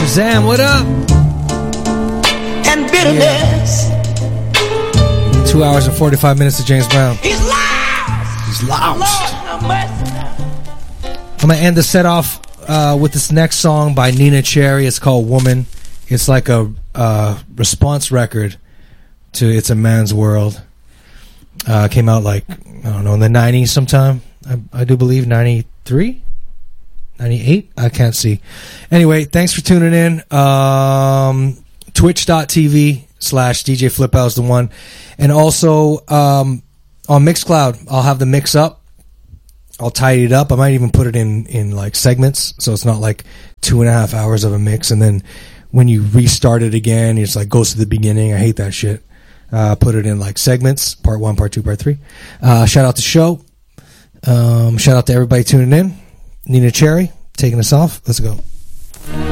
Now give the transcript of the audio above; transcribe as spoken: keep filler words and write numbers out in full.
Shazam, what up? And bitterness. Yeah. Two hours and forty-five minutes of James Brown. He's lost. He's lost. I'm going to end the set off uh, with this next song by Nina Cherry. It's called Woman. It's like a uh, response record to It's a Man's World. Uh, came out like, I don't know, in the nineties sometime. I, I do believe ninety-three? ninety-eight? I can't see. Anyway, thanks for tuning in. Um, Twitch.tv slash DJ Flip is the one. And also um, on Mixcloud, I'll have the mix up. I'll tidy it up. I might even put it in, in like segments, so it's not like two and a half hours of a mix. And then when you restart it again, it's like goes to the beginning. I hate that shit. Uh, put it in like segments, part one, part two, part three. Uh, shout out to show. Um, shout out to everybody tuning in. Nina Cherry taking us off. Let's go.